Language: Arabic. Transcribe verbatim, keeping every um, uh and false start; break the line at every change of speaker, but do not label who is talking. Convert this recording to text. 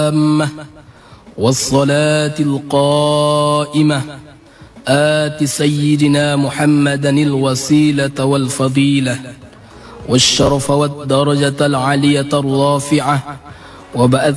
التامة والصلاة القائمة آت سيدنا محمدا الوسيلة والفضيلة والشرف والدرجة العالية الرافعة وبعث